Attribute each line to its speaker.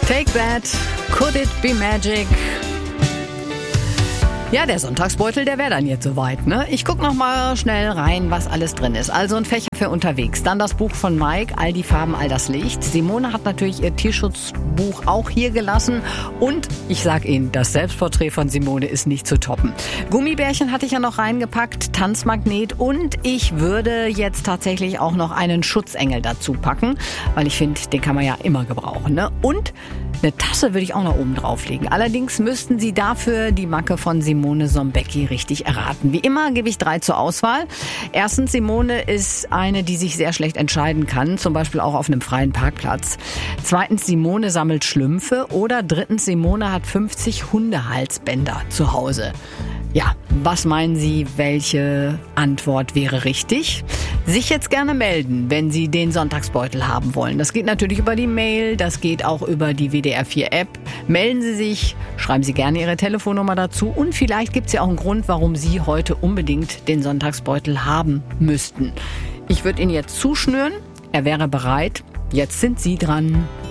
Speaker 1: Take that, could it be magic? Ja, der Sonntagsbeutel, der wäre dann jetzt soweit, ne? Ich guck noch mal schnell rein, was alles drin ist. Also ein Fächer für unterwegs. Dann das Buch von Mike, All die Farben, all das Licht. Simone hat natürlich ihr Tierschutzbuch auch hier gelassen. Und ich sag Ihnen, das Selbstporträt von Simone ist nicht zu toppen. Gummibärchen hatte ich ja noch reingepackt, Tanzmagnet. Und ich würde jetzt tatsächlich auch noch einen Schutzengel dazu packen. Weil ich finde, den kann man ja immer gebrauchen, ne? Und eine Tasse würde ich auch noch oben drauflegen. Allerdings müssten Sie dafür die Macke von Simone Sombecki richtig erraten. Wie immer gebe ich 3 zur Auswahl. Erstens, Simone ist eine, die sich sehr schlecht entscheiden kann, zum Beispiel auch auf einem freien Parkplatz. Zweitens, Simone sammelt Schlümpfe. Oder drittens, Simone hat 50 Hundehalsbänder zu Hause. Ja, was meinen Sie, welche Antwort wäre richtig? Sich jetzt gerne melden, wenn Sie den Sonntagsbeutel haben wollen. Das geht natürlich über die Mail, das geht auch über die WDR 4 App. Melden Sie sich, schreiben Sie gerne Ihre Telefonnummer dazu und vielleicht gibt es ja auch einen Grund, warum Sie heute unbedingt den Sonntagsbeutel haben müssten. Ich würde ihn jetzt zuschnüren, er wäre bereit. Jetzt sind Sie dran.